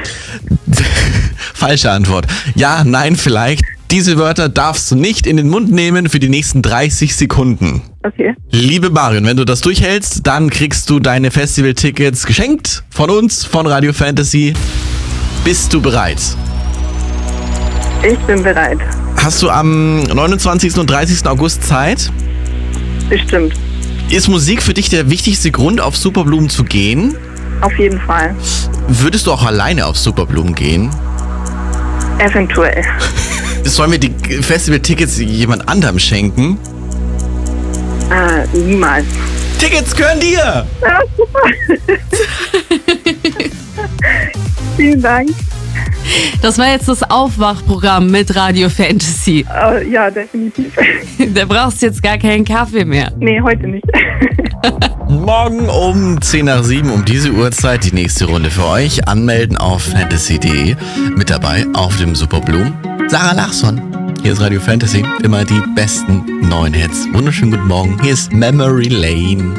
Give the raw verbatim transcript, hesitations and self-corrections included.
Falsche Antwort. Ja, nein, vielleicht. Diese Wörter darfst du nicht in den Mund nehmen für die nächsten dreißig Sekunden. Okay. Liebe Marion, wenn du das durchhältst, dann kriegst du deine Festivaltickets geschenkt von uns, von Radio Fantasy. Bist du bereit? Ich bin bereit. Hast du am neunundzwanzigsten und dreißigsten August Zeit? Bestimmt. Ist Musik für dich der wichtigste Grund, auf Superblumen zu gehen? Auf jeden Fall. Würdest du auch alleine auf Superblumen gehen? Eventuell. Sollen wir die Festivaltickets jemand anderem schenken? Äh, niemals. Tickets gehören dir! Ja, super. Vielen Dank. Das war jetzt das Aufwachprogramm mit Radio Fantasy. Äh, ja, definitiv. Da brauchst du jetzt gar keinen Kaffee mehr. Nee, heute nicht. Morgen um zehn nach sieben um diese Uhrzeit die nächste Runde für euch. Anmelden auf fantasy punkt de. Mit dabei auf dem Superblumen Sarah Lachson. Hier ist Radio Fantasy. Immer die besten neuen Hits. Wunderschönen guten Morgen. Hier ist Memory Lane.